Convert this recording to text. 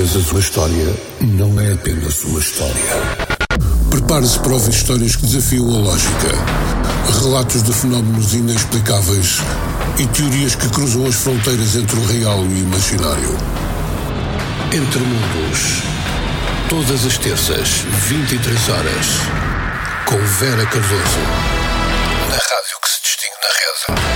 vezes uma história não é apenas uma história. Prepare-se para ouvir histórias que desafiam a lógica, relatos de fenómenos inexplicáveis e teorias que cruzam as fronteiras entre o real e o imaginário. Entre Mundos, todas as terças, 23 horas, com Vera Cardoso, na rádio que se distingue na rede.